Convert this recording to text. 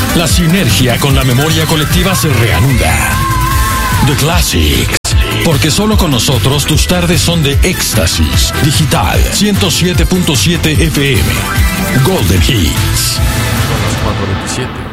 La sinergia con la memoria colectiva se reanuda. The Classics. Porque solo con nosotros tus tardes son de éxtasis. Digital 107.7 FM. Golden Hits. Son las 4:27.